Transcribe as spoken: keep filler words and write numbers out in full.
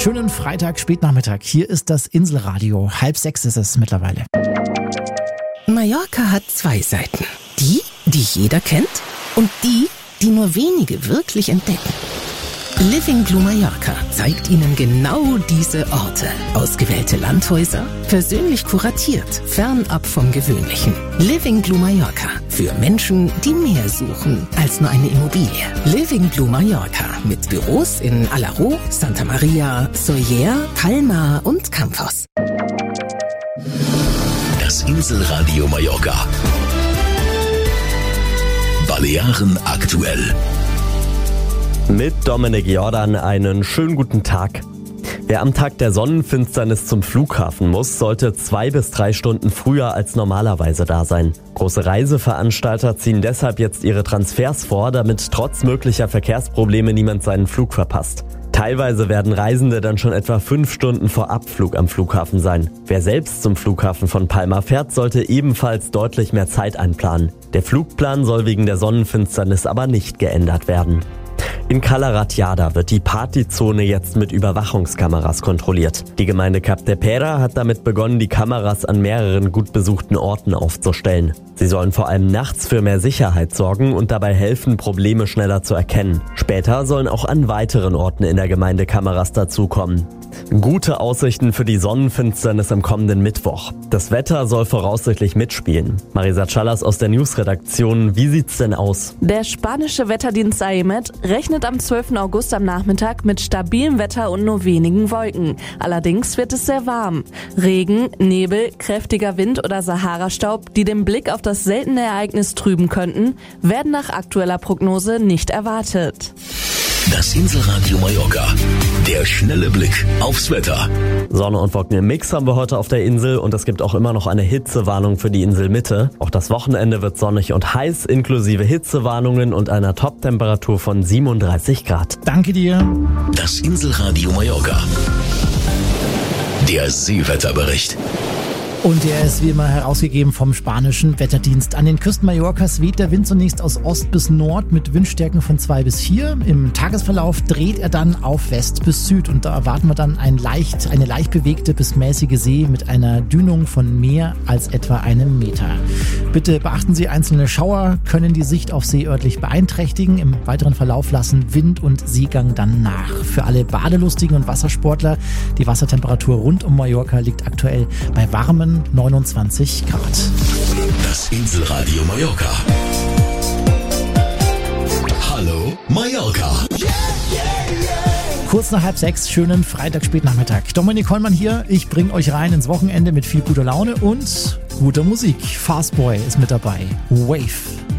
Schönen Freitag, Spätnachmittag. Hier ist das Inselradio. Halb sechs ist es mittlerweile. Mallorca hat zwei Seiten. Die, die jeder kennt und die, die nur wenige wirklich entdecken. Living Blue Mallorca zeigt Ihnen genau diese Orte. Ausgewählte Landhäuser, persönlich kuratiert, fernab vom Gewöhnlichen. Living Blue Mallorca für Menschen, die mehr suchen als nur eine Immobilie. Living Blue Mallorca mit Büros in Alaró, Santa Maria, Sóller, Palma und Campos. Das Inselradio Mallorca. Balearen aktuell. Mit Dominik Jordan einen schönen guten Tag. Wer am Tag der Sonnenfinsternis zum Flughafen muss, sollte zwei bis drei Stunden früher als normalerweise da sein. Große Reiseveranstalter ziehen deshalb jetzt ihre Transfers vor, damit trotz möglicher Verkehrsprobleme niemand seinen Flug verpasst. Teilweise werden Reisende dann schon etwa fünf Stunden vor Abflug am Flughafen sein. Wer selbst zum Flughafen von Palma fährt, sollte ebenfalls deutlich mehr Zeit einplanen. Der Flugplan soll wegen der Sonnenfinsternis aber nicht geändert werden. In Cala Ratjada wird die Partyzone jetzt mit Überwachungskameras kontrolliert. Die Gemeinde Capdepera hat damit begonnen, die Kameras an mehreren gut besuchten Orten aufzustellen. Sie sollen vor allem nachts für mehr Sicherheit sorgen und dabei helfen, Probleme schneller zu erkennen. Später sollen auch an weiteren Orten in der Gemeinde Kameras dazukommen. Gute Aussichten für die Sonnenfinsternis am kommenden Mittwoch. Das Wetter soll voraussichtlich mitspielen. Marisa Chalas aus der Newsredaktion, wie sieht's denn aus? Der spanische Wetterdienst A E M E T rechnet am zwölften August am Nachmittag mit stabilem Wetter und nur wenigen Wolken. Allerdings wird es sehr warm. Regen, Nebel, kräftiger Wind oder Sahara-Staub, die den Blick auf das seltene Ereignis trüben könnten, werden nach aktueller Prognose nicht erwartet. Das Inselradio Mallorca. Der schnelle Blick aufs Wetter. Sonne und Wolken im Mix haben wir heute auf der Insel und es gibt auch immer noch eine Hitzewarnung für die Inselmitte. Auch das Wochenende wird sonnig und heiß, inklusive Hitzewarnungen und einer Toptemperatur von siebenunddreißig Grad. Danke dir. Das Inselradio Mallorca. Der Seewetterbericht. Und der ist wie immer herausgegeben vom spanischen Wetterdienst. An den Küsten Mallorcas weht der Wind zunächst aus Ost bis Nord mit Windstärken von zwei bis vier. Im Tagesverlauf dreht er dann auf West bis Süd und da erwarten wir dann ein leicht, eine leicht bewegte bis mäßige See mit einer Dünung von mehr als etwa einem Meter. Bitte beachten Sie, einzelne Schauer können die Sicht auf See örtlich beeinträchtigen. Im weiteren Verlauf lassen Wind und Seegang dann nach. Für alle Badelustigen und Wassersportler, die Wassertemperatur rund um Mallorca liegt aktuell bei warmen neunundzwanzig Grad. Das Inselradio Mallorca. Hallo Mallorca. Kurz nach halb sechs, schönen Freitag, Spätnachmittag. Dominik Hollmann hier. Ich bringe euch rein ins Wochenende mit viel guter Laune und guter Musik. Fastboy ist mit dabei. Wave.